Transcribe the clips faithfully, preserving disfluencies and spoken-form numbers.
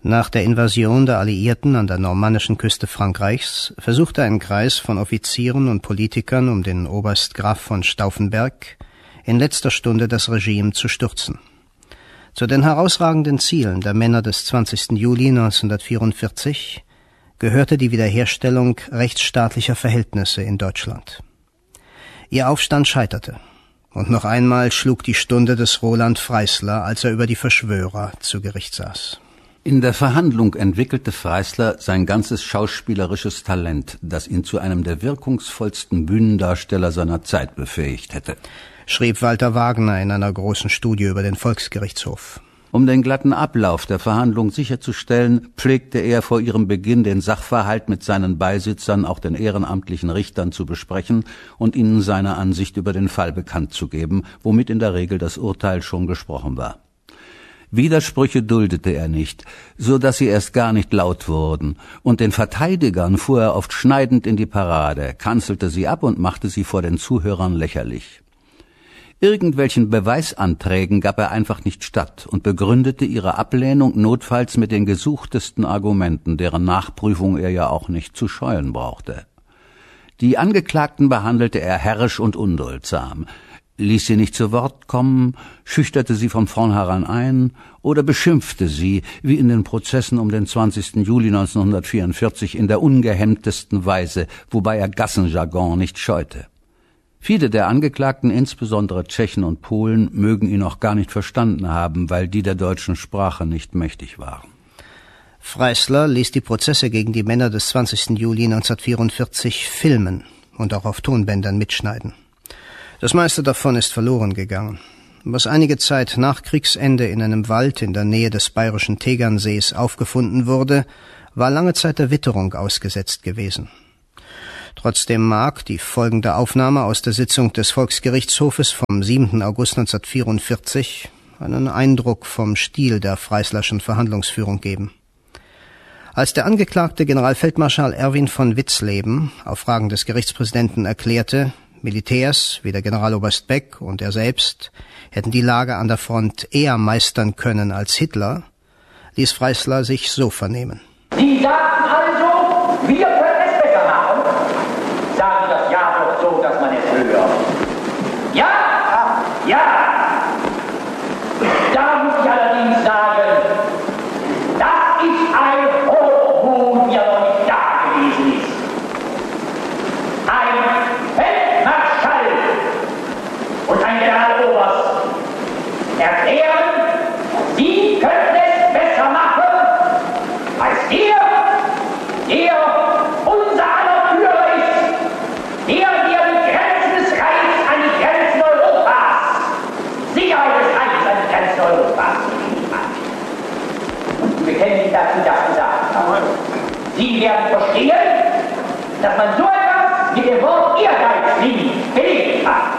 Nach der Invasion der Alliierten an der normannischen Küste Frankreichs versuchte ein Kreis von Offizieren und Politikern um den Oberst Graf von Stauffenberg in letzter Stunde das Regime zu stürzen. Zu den herausragenden Zielen der Männer des zwanzigsten Juli neunzehnhundertvierundvierzig gehörte die Wiederherstellung rechtsstaatlicher Verhältnisse in Deutschland. Ihr Aufstand scheiterte, und noch einmal schlug die Stunde des Roland Freisler, als er über die Verschwörer zu Gericht saß. In der Verhandlung entwickelte Freisler sein ganzes schauspielerisches Talent, das ihn zu einem der wirkungsvollsten Bühnendarsteller seiner Zeit befähigt hätte, schrieb Walter Wagner in einer großen Studie über den Volksgerichtshof. Um den glatten Ablauf der Verhandlung sicherzustellen, pflegte er vor ihrem Beginn den Sachverhalt mit seinen Beisitzern, auch den ehrenamtlichen Richtern, zu besprechen und ihnen seine Ansicht über den Fall bekannt zu geben, womit in der Regel das Urteil schon gesprochen war. Widersprüche duldete er nicht, so dass sie erst gar nicht laut wurden, und den Verteidigern fuhr er oft schneidend in die Parade, kanzelte sie ab und machte sie vor den Zuhörern lächerlich. Irgendwelchen Beweisanträgen gab er einfach nicht statt und begründete ihre Ablehnung notfalls mit den gesuchtesten Argumenten, deren Nachprüfung er ja auch nicht zu scheuen brauchte. Die Angeklagten behandelte er herrisch und unduldsam, ließ sie nicht zu Wort kommen, schüchterte sie von vornherein ein oder beschimpfte sie, wie in den Prozessen um den zwanzigsten Juli neunzehnhundertvierundvierzig, in der ungehemmtesten Weise, wobei er Gassenjargon nicht scheute. Viele der Angeklagten, insbesondere Tschechen und Polen, mögen ihn auch gar nicht verstanden haben, weil die der deutschen Sprache nicht mächtig waren. Freisler ließ die Prozesse gegen die Männer des zwanzigsten Juli neunzehnhundertvierundvierzig filmen und auch auf Tonbändern mitschneiden. Das meiste davon ist verloren gegangen. Was einige Zeit nach Kriegsende in einem Wald in der Nähe des bayerischen Tegernsees aufgefunden wurde, war lange Zeit der Witterung ausgesetzt gewesen. Trotzdem mag die folgende Aufnahme aus der Sitzung des Volksgerichtshofes vom siebten August neunzehnhundertvierundvierzig einen Eindruck vom Stil der Freislerschen Verhandlungsführung geben. Als der Angeklagte Generalfeldmarschall Erwin von Witzleben auf Fragen des Gerichtspräsidenten erklärte, Militärs wie der Generaloberst Beck und er selbst hätten die Lage an der Front eher meistern können als Hitler, ließ Freisler sich so vernehmen. Sie sagten also, wir können es besser machen. Sagen Sie das ja doch so, dass man es hört. Ja? Ja! Da muss ich allerdings sagen, das ist ein Hochmut, wie er noch nicht da gewesen ist. Ein Feldmarschall und ein Generaloberst erklären, Sie können es besser machen, als der, der unser aller Führer ist, der, der die Grenzen des Reichs an die Grenzen Europas, Sicherheit des Reichs an die Grenzen Europas gegeben hat. Und Sie bekennen sich dazu, das gesagt haben. Sie werden verstehen, dass man so etwas mit dem Wort Ehrgeizling belegt hat.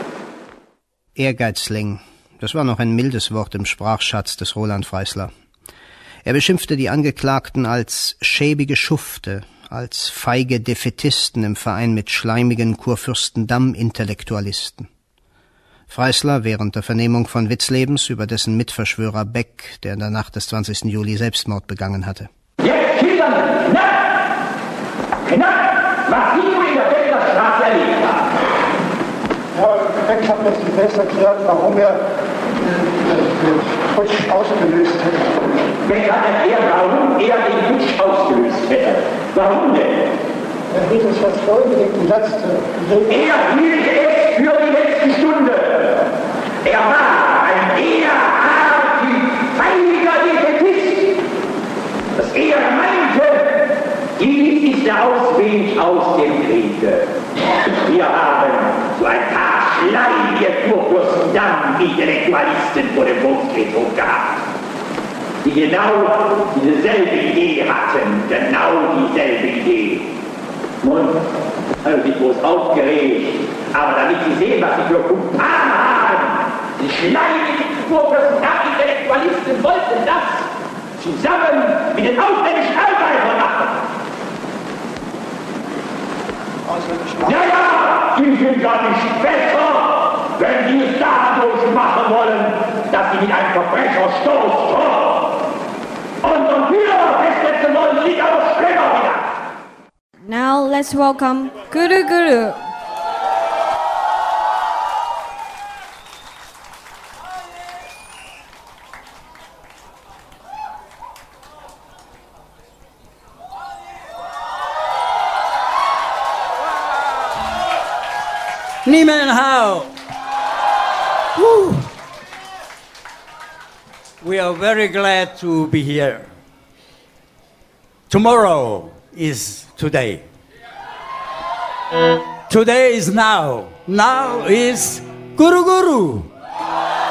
Ehrgeizling, das war noch ein mildes Wort im Sprachschatz des Roland Freisler. Er beschimpfte die Angeklagten als schäbige Schufte, als feige Defaitisten im Verein mit schleimigen Kurfürstendamm-Intellektualisten. Freisler während der Vernehmung von Witzlebens über dessen Mitverschwörer Beck, der in der Nacht des zwanzigsten Juli Selbstmord begangen hatte. Jetzt schildern Sie knapp, knapp, was Sie in der Berliner Straße erlebt haben. Herr Beck hat mir zunächst erklärt, warum er den Putsch ausgelöst hätte. Beck hat erklärt, warum er den Putsch ausgelöst hätte. Warum denn? Er hielt es jetzt für unbedingt die letzte. Er hielt es für die letzte Stunde. Er war ein derartig feiniger Defetist, dass er meinte, dies ist der Ausweg aus dem Kriege. Wir haben so ein paar schleimige Kurfürstendamm-Intellektualisten vor dem Volksgerichtshof gehabt, die genau dieselbe Idee hatten, genau dieselbe Idee. Nun, also sich bloß aufgeregt, aber damit Sie sehen, was Sie für Kumpanen haben, die schleimigen Kurfürstendamm-Intellektualisten wollten das zusammen mit den ausländischen Arbeitern machen. Ja, ja, die sind ja nicht besser, wenn die es dadurch machen wollen, dass sie mit einem Verbrecher stoßen. Und um let's welcome Guru Guru. Ni men hao. Woo. We are very glad to be here. Tomorrow is today. Today is now. Now is Guru Guru.